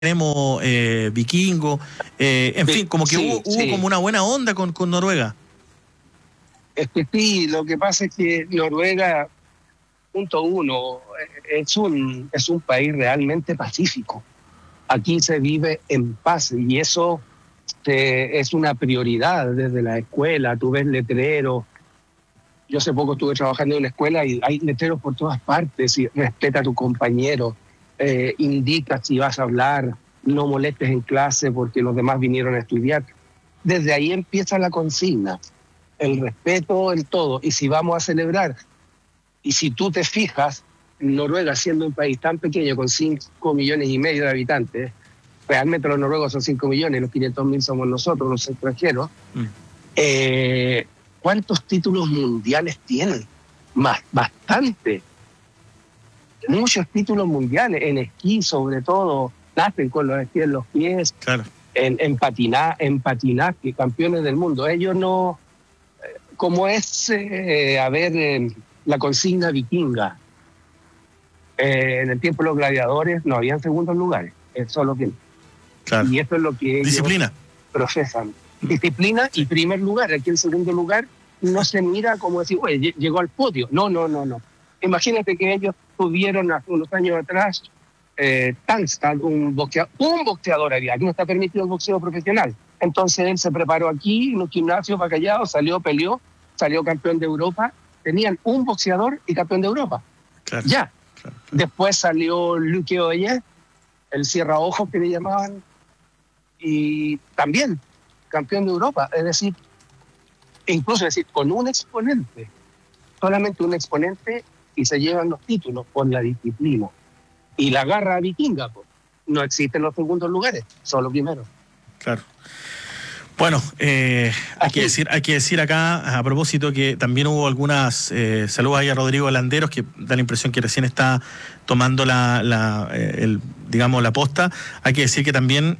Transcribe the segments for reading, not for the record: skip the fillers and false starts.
tenemos Vikingo, en fin, como que hubo como una buena onda con Noruega. Es que sí, lo que pasa es que Noruega, punto uno, es un país realmente pacífico. Aquí se vive en paz y eso es una prioridad desde la escuela. Tú ves letreros. Yo hace poco estuve trabajando en una escuela y hay letreros por todas partes. Y respeta a tu compañero, indica si vas a hablar, no molestes en clase porque los demás vinieron a estudiar. Desde ahí empieza la consigna, el respeto en todo. Y si vamos a celebrar, y si tú te fijas, Noruega siendo un país tan pequeño con 5,5 millones de habitantes, realmente los noruegos son 5 millones, los 500.000 somos nosotros, los extranjeros. ¿Cuántos títulos mundiales tienen? Bastante. Muchos títulos mundiales, en esquí sobre todo, nacen con los esquís en los pies, claro. en patinaje, campeones del mundo. Ellos no, como es, la consigna vikinga, en el tiempo de los gladiadores no habían segundos lugares, solo que claro. Y esto es lo que ellos disciplina procesan. Disciplina y primer lugar. Aquí en segundo lugar no se mira como decir, oye, llegó al podio. No. Imagínate que ellos tuvieron hace unos años atrás Tangstad, un boxeador había, aquí no está permitido el boxeo profesional. Entonces él se preparó aquí en un gimnasio para Callao, peleó, salió campeón de Europa. Tenían un boxeador y campeón de Europa. Claro. Ya. Claro. Después salió Luque Oye, el cierra ojos que le llamaban, y también campeón de Europa. Es decir, con un exponente, solamente un exponente, y se llevan los títulos por la disciplina. Y la garra vikinga, pues, no existen los segundos lugares, son los primeros. Claro. Bueno, hay que decir acá, a propósito, que también hubo algunas, saludos ahí a Rodrigo Landeros, que da la impresión que recién está tomando la posta. Hay que decir que también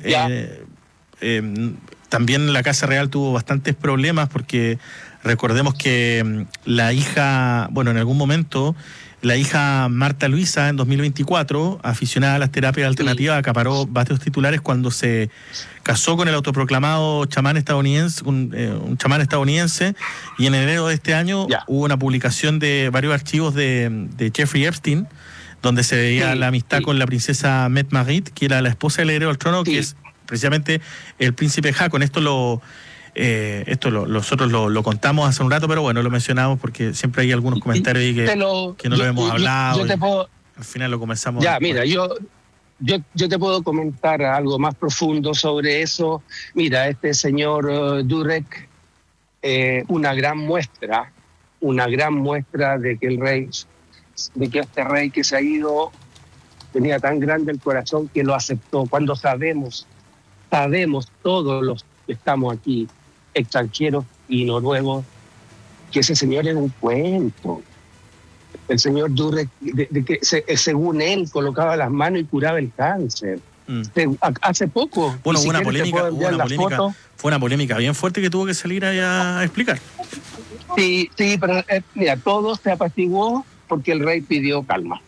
también la Casa Real tuvo bastantes problemas, porque recordemos que la hija, en algún momento, la hija Marta Luisa, en 2024, aficionada a las terapias alternativas, acaparó varios titulares cuando se casó con el autoproclamado chamán estadounidense, un chamán estadounidense, y en enero de este año hubo una publicación de varios archivos de Jeffrey Epstein, donde se veía la amistad con la princesa Mette-Marit, que era la esposa del heredero al trono, que es precisamente el príncipe Haakon. Nosotros lo contamos hace un rato, pero bueno, lo mencionamos porque siempre hay algunos comentarios ahí que no lo hemos hablado. Al final lo comenzamos. Mira, yo te puedo comentar algo más profundo sobre eso. Mira, este señor Durek, una gran muestra de que este rey que se ha ido tenía tan grande el corazón que lo aceptó. Cuando sabemos todos los que estamos aquí, extranjeros y noruegos, que ese señor era un cuento. El señor Durek, según él, colocaba las manos y curaba el cáncer. Hace poco. Bueno, fue una polémica bien fuerte que tuvo que salir a explicar. Sí, pero mira, todo se apaciguó porque el rey pidió calma.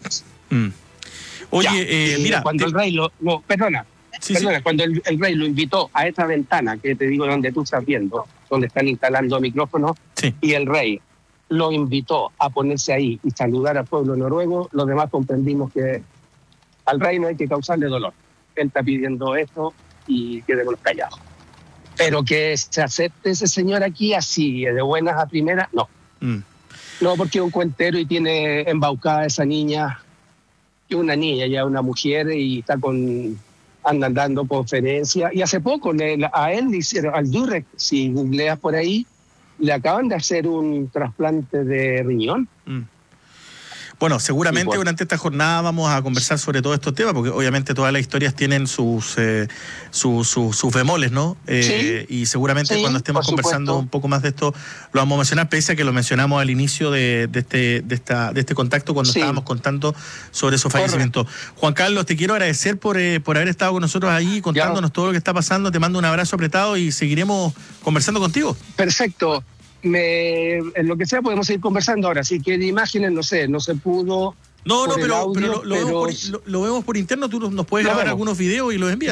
Oye, mira. Cuando el rey cuando el rey lo invitó a esa ventana que te digo donde tú estás viendo, donde están instalando micrófonos, y el rey lo invitó a ponerse ahí y saludar al pueblo noruego, los demás comprendimos que al rey no hay que causarle dolor. Él está pidiendo esto y quedémonos callados. Pero que se acepte ese señor aquí así, de buenas a primeras, no. No, porque es un cuentero y tiene embaucada a esa niña, que una niña, ya una mujer, y está andan dando conferencias. Y hace poco a él le hicieron, al Durek, si googleas por ahí, le acaban de hacer un trasplante de riñón. Bueno, seguramente durante esta jornada vamos a conversar sobre todos estos temas, porque obviamente todas las historias tienen sus bemoles, ¿no? Y seguramente cuando estemos conversando un poco más de esto lo vamos a mencionar, pese a que lo mencionamos al inicio de este contacto cuando estábamos contando sobre esos fallecimientos. Juan Carlos, te quiero agradecer por haber estado con nosotros ahí contándonos todo lo que está pasando. Te mando un abrazo apretado y seguiremos conversando contigo. Perfecto. En lo que sea podemos seguir conversando ahora. Si quiere imágenes, no se pudo, No, por no, el audio, pero lo vemos por interno, tú nos puedes grabar Claro. algunos videos y los envías.